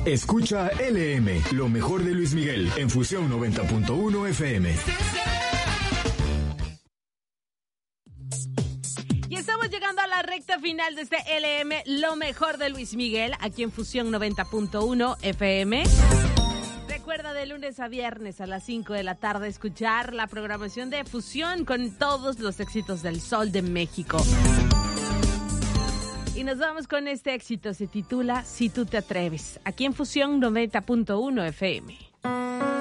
Escucha LM, lo mejor de Luis Miguel, en Fusión 90.1 FM. Y estamos llegando a la recta final de este LM, lo mejor de Luis Miguel, aquí en Fusión 90.1 FM. Recuerda de lunes a viernes a las 5 de la tarde escuchar la programación de Fusión con todos los éxitos del Sol de México. Y nos vamos con este éxito, se titula Si tú te atreves, aquí en Fusión 90.1 FM.